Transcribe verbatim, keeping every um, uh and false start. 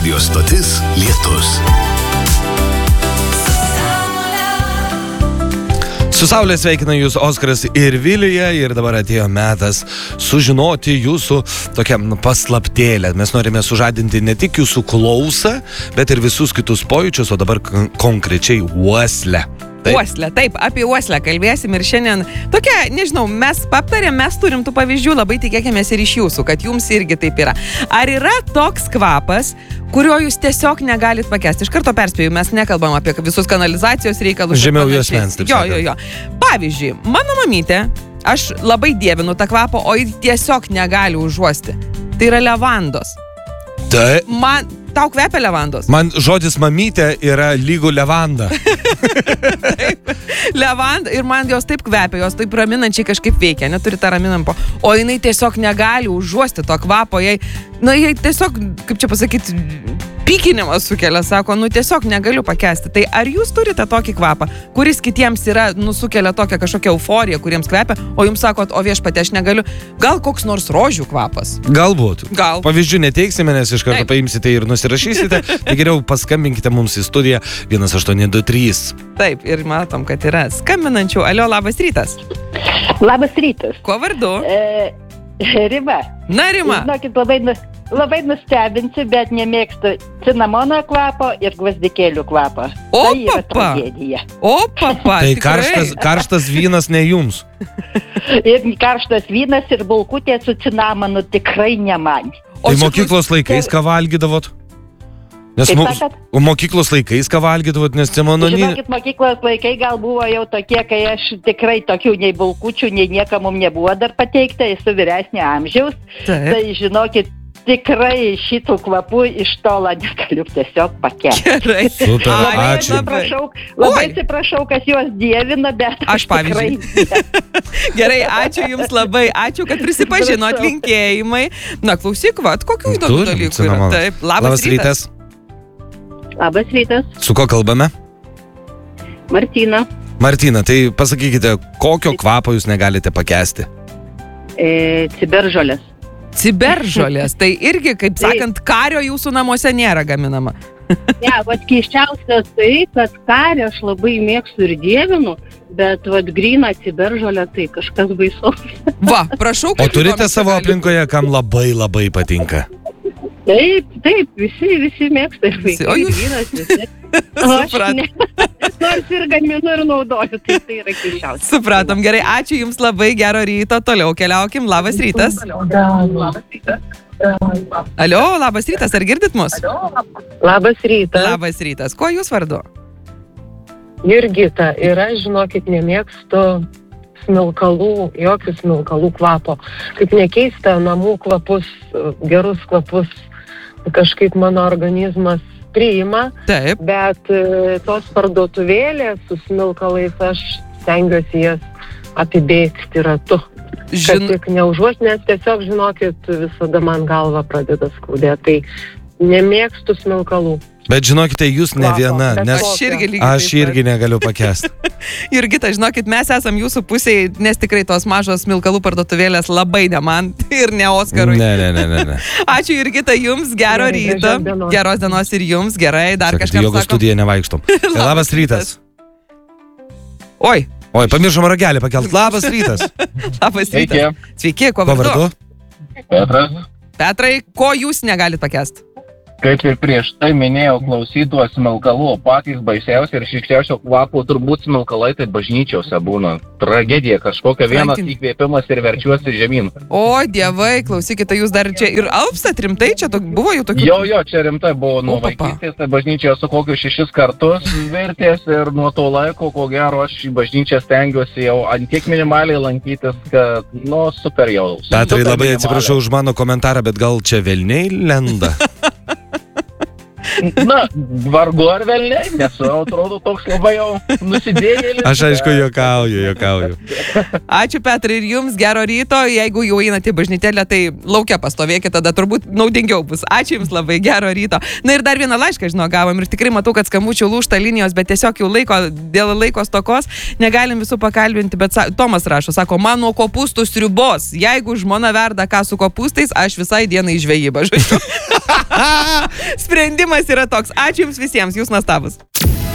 Radio stotis Lietus. Su Saulė sveikina jūs Oskaras ir Vilija ir dabar atėjo metas sužinoti jūsų tokią paslaptėlę. Mes norime sužadinti ne tik jūsų klausą, bet ir visus kitus pojūčius, o dabar k- konkrečiai uoslę. Taip. Uoslę, taip, apie uoslę kalbėsim ir šiandien tokia, nežinau, mes aptarėm, mes turim tų pavyzdžių, labai tikėkimės ir iš jūsų, kad jums irgi taip yra. Ar yra toks kvapas, kurio jūs tiesiog negalit pakęsti? Iš karto perspėju, mes nekalbam apie visus kanalizacijos reikalus. Žemiau jos mens, taip Jo, sakant. jo, jo. Pavyzdžiui, mano mamytė, aš labai dievinu tą kvapą, o ji tiesiog negali užuosti. Tai yra levandos. Tai Man, tau kvepia levandos? man žodis mamytė yra lygų levanda. Levanda ir man jos taip kvepia, jos taip raminančiai kažkaip veikia, neturi tą raminampo. O jinai tiesiog negali užuosti to kvapo, jai, na, jai tiesiog, kaip čia pasakyti, pykinimas sukelia, sako, nu tiesiog negaliu pakęsti. Tai ar jūs turite tokį kvapą, kuris kitiems yra, nu, sukelia tokią kažkokią euforiją, kuriems kvepia, o jums sakot, o viešpatie, aš negaliu, gal koks nors rožių kvapas? Galbūt. Gal. Pavyzdžių neteiksime, nes iš karto Taip. paimsite ir nusirašysite. Tai geriau paskambinkite mums į studiją vienas aštuoni du trys. Taip, ir matom, kad yra skambinančių. Alio, labas rytas. Labas rytas. Kuo vardu? E, Rima. Na, Rima. Žinokit, labai, nu, labai nustebinsiu, bet nemėgstu cinamono kvapo ir gvazdikėlių kvapo. O, Tai yra papa. tragedija. O, papa, Tai tikrai. karštas, karštas vynas ne jums. Ir karštas vynas ir bulkutė su cinamonu tikrai ne man. O Tai čia mokyklos laikais ką valgydavot? Nes Kaip mu- sakot? o mokyklos laikais ką valgydavot, nes cinamoninį... Žinokit, mokyklos laikai gal buvo jau tokie, kai aš tikrai tokių nei bulkučių, nei nieko mums nebuvo dar pateikta, esu vyresnio amžiaus. Taip. Tai žinokit, tikrai šitų kvapų iš tolo negaliu tiesiog pakęsti. Gerai. Super, Labai ačiū. atsiprašau, labai Oi. atsiprašau, kas juos dievina, bet Aš, pavyzdžiui. tikrai- Gerai, ačiū jums labai, ačiū, kad prisipažinot, Prašau. linkėjimai. Na, klausyk, vat, kokių įdomių Turim dalykų yra. cinamoną. Taip, labas, Labas rytas. Labas rytas, Su ko kalbame? Martina. Martina, tai pasakykite, kokio kvapo jūs negalite pakęsti? E, Ciberžolės. Ciberžolės, tai irgi, kaip sakant, kario jūsų namuose nėra gaminama. Ne, vat keiščiausia tai, kad karį aš labai mėgstu ir dievinu, bet vat gryną ciberžolę tai kažkas baisaus. Va, prašau. O kaip turite įdomu, savo gali- aplinkoje, kam labai labai patinka? Taip, taip, visi, visi mėgsta ir Visi, o vaikai, jūs- vyras, visi. O aš Suprat- ne. Nors ir gaminu ir naudoju, tai tai yra keiščiausia. Supratom, gerai, ačiū jums labai, gero ryto, toliau keliaukim, labas rytas. Alio, labas rytas, ar girdit mus? Labas rytas, Labas rytas, kuo jūs vardu? Jurgita. Ir aš, žinokit, nemėgstu smilkalų, jokių smilkalų kvapo. Kaip nekeista, namų kvapus, gerus kvapus kažkaip mano organizmas priima, Taip. bet e, tos parduotuvėlės su smilkalais aš stengiuosi jas apibėgti ratu. Kad Žin... tik neužuost, nes tiesiog, žinokit, visada man galva pradeda skaudėti. Tai nemėgstu smilkalų. Bet žinokite, jūs ne Kvapo, viena, bet nes Aš irgi lygiai aš taip pat. irgi negaliu pakęsti. Jurgita, žinokit, mes esam jūsų pusėje, nes tikrai tos mažos smilkalų parduotuvėlės labai ne man ir ne Oskarui. Ne, ne, ne, ne. ne. Ačiū Jurgita, jums gero Gerai, ryto, gražios dienos. geros dienos ir jums, gerai, dar Sakėte, kažkas jogos studiją nevaikštom. Tai labas rytas. Oi, Oi, pamiršom ragelį pakelt. Labas rytas. labas rytas. Sveiki, kuo Kuo vardu? vardu? Petras, Petrai, ko jūs negalit pakęsti? kaip ir prieš tai minėjau, klausytuos smilkalų, patys baisiausi ir šikščiausio kvapo turbūt smilkalai tai bažnyčiose būna. Tragedija kažkokia, vienas Frankin. įkvėpimas ir verčiuosi žemyn. O, dievai, klausykite, jūs dar čia ir alpstat rimtai, čia tok, buvo jau tokių... Jo, jo, čia rimtai buvo nuo O, papa. vaikystės, tai bažnyčioje su kokius šešis kartus vertės ir nuo to laiko, ko gero, aš į bažnyčią stengiuosi jau antiek minimaliai lankytis, kad, nu, super jau. Petrai, Super labai minimaliai. atsiprašau už mano komentarą, bet gal čia velniai lenda? Na, vargu ar velniai, nes atrodo toks labai jau nusidėjėlis. Aš aišku juokauju, juokauju. Ačiū Petrai ir jums, gero ryto. Jeigu jau einate į bažnytėlę, tai laukia pastovėkite, tada turbūt naudingiau bus. Ačiū jums labai, gero ryto. Na ir dar vieną laišką, žinau, gavom ir tikrai matau, kad skambučių lūžta linijos, bet tiesiog jau laiko, dėl laiko stokos negalim visų pakalbinti, bet sa, Tomas rašo, sako, man nuo kopūstų sriubos, jeigu žmona verda ką su kopūstais, aš visai dienai žvejybą žodžiu. Sprendimas yra toks. Ačiū jums visiems, jūs nuostabus.